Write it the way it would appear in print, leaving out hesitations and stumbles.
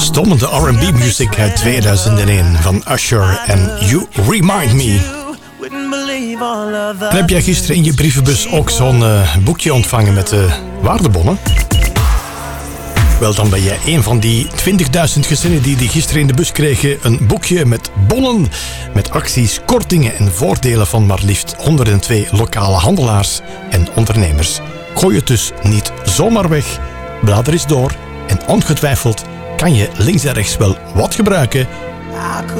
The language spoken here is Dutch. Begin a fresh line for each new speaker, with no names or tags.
Stommende R&B music uit 2001 van Usher en You Remind Me. En heb jij gisteren in je brievenbus ook zo'n boekje ontvangen met waardebonnen? Wel, dan ben jij een van die 20.000 gezinnen die gisteren in de bus kregen een boekje met bonnen, met acties, kortingen en voordelen van maar liefst 102 lokale handelaars en ondernemers. Gooi het dus niet zomaar weg, blader eens door en ongetwijfeld kan je links en rechts wel wat gebruiken.